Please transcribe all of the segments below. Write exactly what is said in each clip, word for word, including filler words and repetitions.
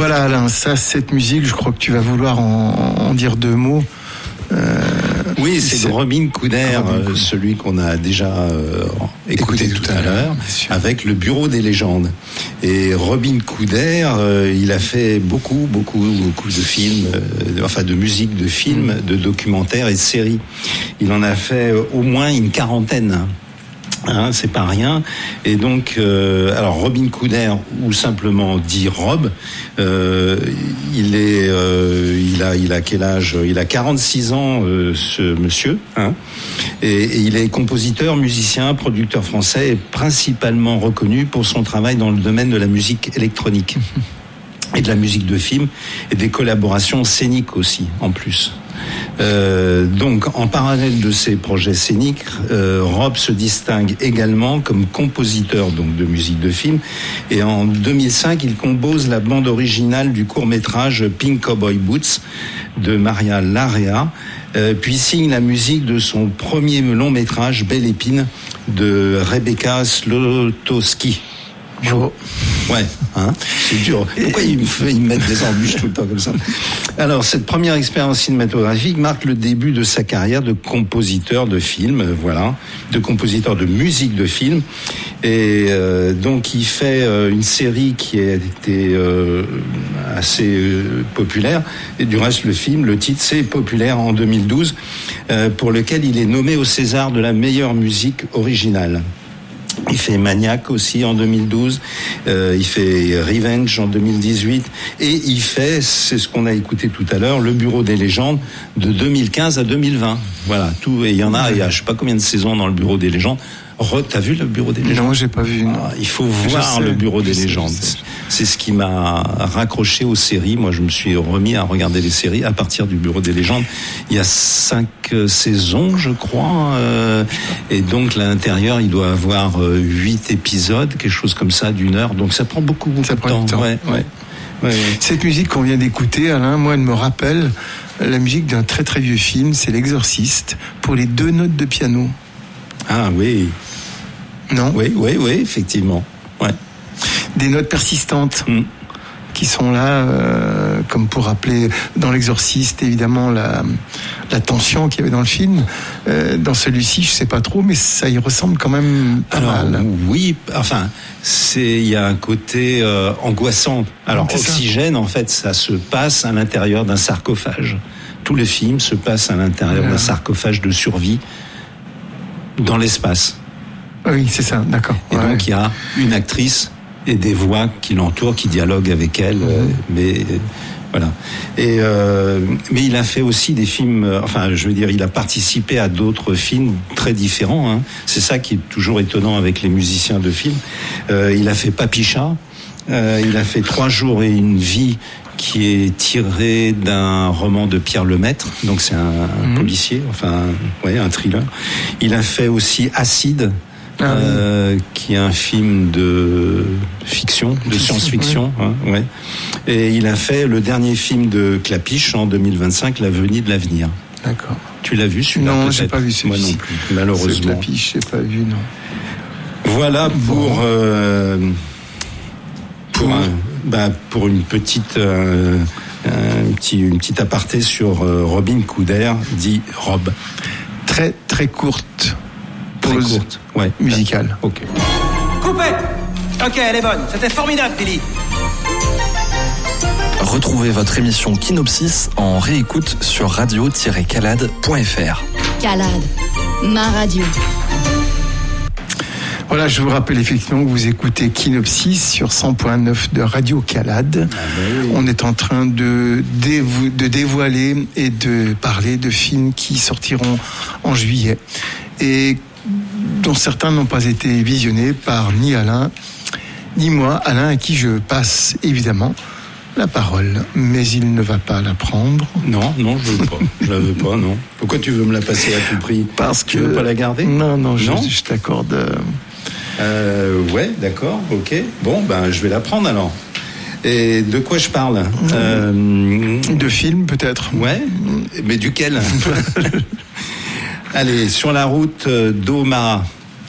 Voilà Alain, ça, cette musique, je crois que tu vas vouloir en, en dire deux mots. Euh, oui, c'est, c'est de Robin Couder, euh, celui qu'on a déjà euh, écouté, écouté tout, tout à l'heure, l'heure avec le Bureau des légendes. Et Robin Couder, euh, il a fait beaucoup, beaucoup, beaucoup de films, euh, enfin de musique, de films, mmh. de documentaires et de séries. Il en a fait euh, au moins une quarantaine. Hein, c'est pas rien. Et donc, euh, alors Robin Couder, ou simplement dit Rob, euh, il est, euh, il a, il a quel âge ? Il a quarante-six ans, euh, ce monsieur. Hein, et, et il est compositeur, musicien, producteur français, et principalement reconnu pour son travail dans le domaine de la musique électronique et de la musique de film et des collaborations scéniques aussi, en plus. Euh, donc, en parallèle de ces projets scéniques, euh, Rob se distingue également comme compositeur donc de musique de film. Et en deux mille cinq, il compose la bande originale du court-métrage Pink Cowboy Boots de Maria Larrea, euh, puis signe la musique de son premier long-métrage Belle Épine de Rebecca Slotowski. Oh. Ouais, hein, c'est dur. Pourquoi ils me, ils me mettent des embûches tout le temps comme ça ? Alors, cette première expérience cinématographique marque le début de sa carrière de compositeur de films, voilà, de compositeur de musique de film. Et euh, donc, il fait euh, une série qui a été euh, assez euh, populaire. Et du reste, le film, le titre, c'est Populaire en deux mille douze, euh, pour lequel il est nommé au César de la meilleure musique originale. Il fait Maniac aussi en deux mille douze, euh, il fait Revenge en deux mille dix-huit, et il fait, c'est ce qu'on a écouté tout à l'heure, le Bureau des légendes de deux mille quinze à deux mille vingt. Voilà, tout, et il y en a, il y a je sais pas combien de saisons dans le Bureau des légendes. Re, t'as vu le Bureau des légendes ? Non, j'ai pas vu. Ah, il faut voir sais, le Bureau des légendes. Sais, c'est ce qui m'a raccroché aux séries. Moi, je me suis remis à regarder les séries à partir du Bureau des légendes. Il y a cinq euh, saisons, je crois, euh, et donc à l'intérieur, il doit avoir euh, huit épisodes, quelque chose comme ça, d'une heure. Donc ça prend beaucoup, beaucoup ça de prend temps. Du temps. Ouais, ouais. Ouais, ouais. Cette musique qu'on vient d'écouter, Alain, moi, elle me rappelle la musique d'un très très vieux film. C'est L'Exorciste pour les deux notes de piano. Ah oui. Non ? Oui, oui, oui, effectivement. Ouais. Des notes persistantes mmh. qui sont là, euh, comme pour rappeler dans L'Exorciste, évidemment, la, la tension qu'il y avait dans le film. Euh, dans celui-ci, je sais pas trop, mais ça y ressemble quand même pas Alors, mal. Oui, enfin, c'est, il y a un côté euh, angoissant. Alors, c'est Oxygène, ça. en fait, ça se passe à l'intérieur d'un sarcophage. Tout le film se passe à l'intérieur ouais. d'un sarcophage de survie dans l'espace. Oui, c'est ça, d'accord. Et ouais. donc, il y a une actrice et des voix qui l'entourent, qui dialoguent avec elle, mmh. euh, mais euh, voilà. Et euh, mais il a fait aussi des films. Euh, enfin, je veux dire, il a participé à d'autres films très différents. Hein. C'est ça qui est toujours étonnant avec les musiciens de films. Euh, il a fait Papicha. Euh, il a fait Trois jours et une vie, qui est tiré d'un roman de Pierre Lemaître. Donc c'est un, un mmh. policier, enfin, ouais, un thriller. Il a fait aussi Acide. Ah, euh, oui. Qui est un film de fiction, de science-fiction, ouais. Hein, ouais. Et il a fait le dernier film de Clapiche en deux mille vingt-cinq, L'avenir de l'avenir. D'accord. Tu l'as vu celui-là ? Non, peut-être. J'ai pas vu celui-ci. Moi non plus, malheureusement. Ce Clapiche, j'ai pas vu, non. Voilà pour bon. euh, pour, pour, un, bah, pour une petite euh, un petit une petite aparté sur euh, Robin Couder, dit Rob. Très très courte. Très courte, ouais. Musicale. Ok. Coupé. Ok, elle est bonne. C'était formidable, Billy. Retrouvez votre émission Kinopsis en réécoute sur radio tiret calade point f r. Calade, ma radio. Voilà, je vous rappelle effectivement que vous écoutez Kinopsis sur cent point neuf de Radio Calade. Ah ben oui. On est en train de, dévo- de dévoiler et de parler de films qui sortiront en juillet et dont certains n'ont pas été visionnés par ni Alain, ni moi. Alain, à qui je passe évidemment la parole, mais il ne va pas la prendre. Non, non, je veux pas. Je la veux pas, non. Pourquoi tu veux me la passer à tout prix ? Parce tu que... veux pas la garder ? Non, non, je, non je t'accorde... Euh... Euh, ouais, d'accord, ok. Bon, ben, je vais la prendre alors. Et de quoi je parle ? mmh. euh... De films, peut-être. Ouais, mais duquel ? Allez, Sur la route d'Omaha.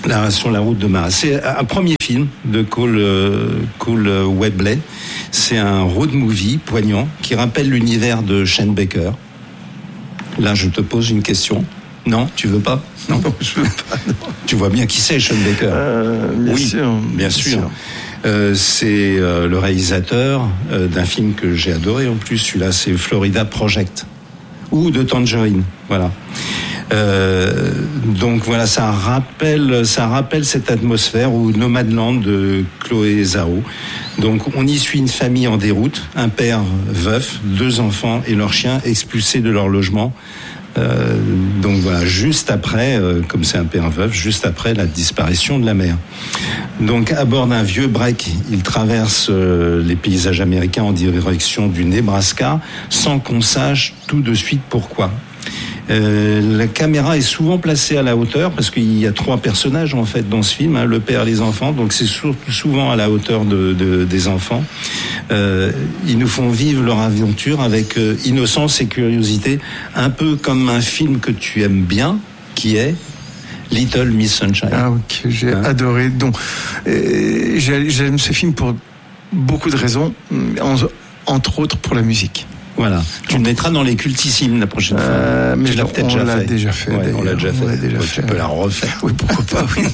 Là, sur la route de Mars. C'est un premier film de Cole, euh, Cole Webley. C'est un road movie poignant qui rappelle l'univers de Shane Baker. Là, je te pose une question. Non, tu veux pas ? Non, non, je veux pas. Non. Tu vois bien qui c'est, Shane Baker ? euh, Bien oui, sûr. Bien, bien sûr. sûr. Euh, c'est euh, le réalisateur euh, d'un film que j'ai adoré en plus. Celui-là, c'est Florida Project ou de Tangerine. Voilà. Euh, donc voilà, ça rappelle, ça rappelle cette atmosphère ou Nomadland de Chloé Zhao. Donc on y suit une famille en déroute, un père veuf, deux enfants et leur chien expulsés de leur logement. Euh, donc voilà, juste après, euh, comme c'est un père veuf, juste après la disparition de la mère. Donc à bord d'un vieux break, il traverse euh, les paysages américains en direction du Nebraska, sans qu'on sache tout de suite pourquoi. Euh, la caméra est souvent placée à la hauteur parce qu'il y a trois personnages en fait dans ce film, hein, le père, les enfants, donc c'est surtout souvent à la hauteur de, de, des enfants. Euh, ils nous font vivre leur aventure avec euh, innocence et curiosité, un peu comme un film que tu aimes bien, qui est Little Miss Sunshine. Ah ok, j'ai hein adoré. Donc euh, j'aime ce film pour beaucoup de raisons, en, entre autres pour la musique. Voilà. Tu le mettras dans les cultissimes la prochaine fois. Euh, mais tu l'as peut-être on déjà l'a fait. déjà fait. Ouais, on l'a déjà fait. On l'a déjà bon, fait. Tu peux la refaire. Oui, pourquoi pas. Oui.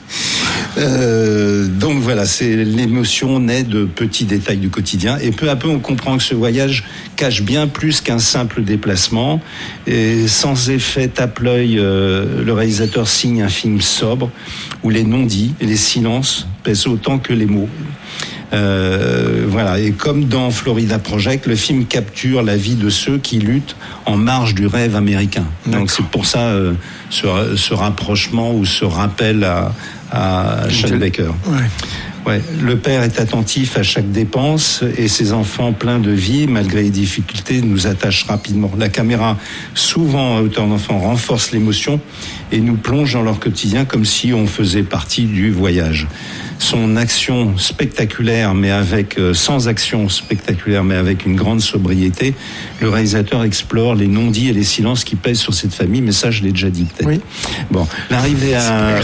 euh, donc voilà, c'est l'émotion naît de petits détails du quotidien et peu à peu on comprend que ce voyage cache bien plus qu'un simple déplacement. Et sans effet tape-l'œil, euh, le réalisateur signe un film sobre où les non-dits et les silences pèsent autant que les mots. Euh, voilà, et comme dans Florida Project, le film capture la vie de ceux qui luttent en marge du rêve américain. D'accord. Donc c'est pour ça euh, ce, ce rapprochement ou ce rappel à, à Shane Baker. Ouais. Ouais, le père est attentif à chaque dépense et ses enfants pleins de vie, malgré les difficultés, nous attachent rapidement. La caméra, souvent à hauteur d'enfant, renforce l'émotion et nous plonge dans leur quotidien comme si on faisait partie du voyage. Son action spectaculaire, mais avec euh, sans action spectaculaire, mais avec une grande sobriété, le réalisateur explore les non-dits et les silences qui pèsent sur cette famille. Mais ça, je l'ai déjà dit peut-être. Oui. Bon, l'arrivée à,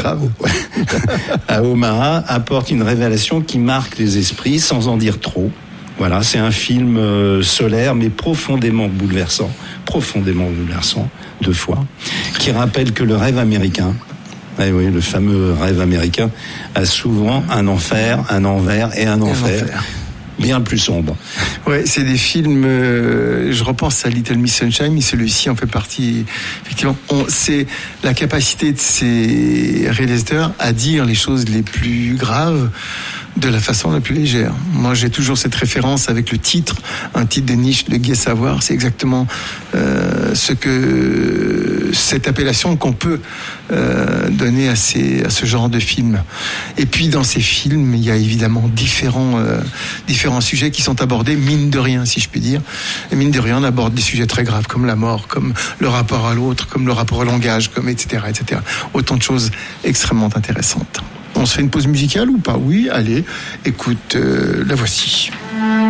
à Omaha apporte une révélation qui marque les esprits, sans en dire trop. Voilà, c'est un film euh, solaire, mais profondément bouleversant, profondément bouleversant, deux fois, qui rappelle que le rêve américain. Eh oui, le fameux rêve américain a souvent un enfer, un envers et un enfer, enfer. bien plus sombre. Ouais, c'est des films. Euh, je repense à Little Miss Sunshine, mais celui-ci en fait partie. Effectivement, on, c'est la capacité de ces réalisateurs à dire les choses les plus graves de la façon la plus légère. Moi, j'ai toujours cette référence avec le titre, un titre de niche, Le Gai Savoir. C'est exactement euh, ce que cette appellation qu'on peut euh, donner à ces à ce genre de films. Et puis dans ces films, il y a évidemment différents euh, différents sujets qui sont abordés, mine de rien, si je puis dire. Et mine de rien, on aborde des sujets très graves comme la mort, comme le rapport à l'autre, comme le rapport au langage, comme et cetera, et cetera. Autant de choses extrêmement intéressantes. On se fait une pause musicale ou pas ? Oui, allez, écoute, euh, la voici.